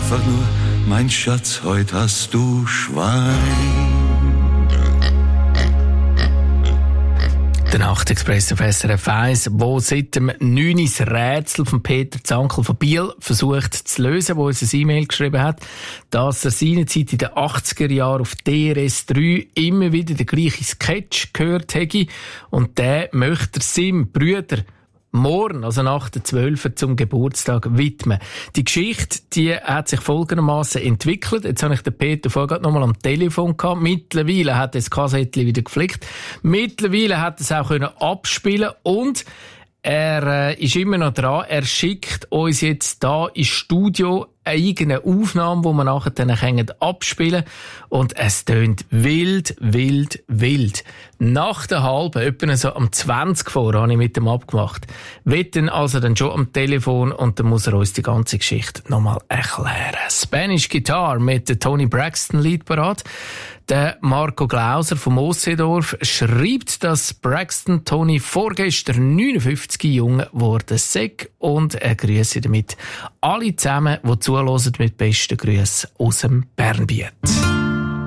einfach nur, mein Schatz, heute hast du Schwein. Der Nachtexpress auf SRF 1, wo seit dem 9. das Rätsel von Peter Zankel von Biel versucht zu lösen, wo uns ein E-Mail geschrieben hat, dass er seinerzeit in den 80er Jahren auf DRS3 immer wieder den gleichen Sketch gehört hätte und der möchte er seinem Bruder morgen, also nach der 12. zum Geburtstag widmen. Die Geschichte, die hat sich folgendermaßen entwickelt. Jetzt habe ich den Peter vorher gerade nochmal am Telefon gehabt. Mittlerweile hat er das Kassettchen wieder geflickt. Mittlerweile hat er es auch abspielen und er ist immer noch dran. Er schickt uns jetzt da ins Studio eine eigene Aufnahme, die wir nachher dann abspielen können. Und es tönt wild, wild, wild. Nach der halben, etwa so am 20 vor, habe ich mit ihm abgemacht. Wird dann also dann schon am Telefon und dann muss er uns die ganze Geschichte nochmal erklären. Spanish Guitar mit der Toni Braxton Lied parat. Der Marco Glauser vom Mossedorf schreibt, dass Braxton Toni vorgestern 59 jung geworden sei und er grüße damit alle zusammen, die zuhören, mit besten Grüßen aus dem Bernbiet.